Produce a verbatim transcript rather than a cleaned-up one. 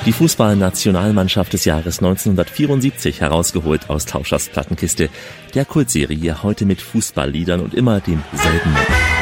Die Fußballnationalmannschaft des Jahres neunzehnhundertvierundsiebzig herausgeholt aus Tauschers Plattenkiste. Der Kultserie heute mit Fußballliedern und immer demselben Moment.